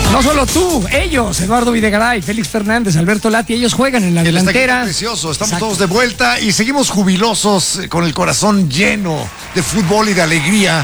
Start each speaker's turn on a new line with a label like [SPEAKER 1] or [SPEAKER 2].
[SPEAKER 1] No solo tú, ellos, Eduardo Videgaray, Félix Fernández, Alberto Lati, ellos juegan en la delantera.
[SPEAKER 2] Precioso, estamos todos de vuelta y seguimos jubilosos con el corazón lleno de fútbol y de alegría.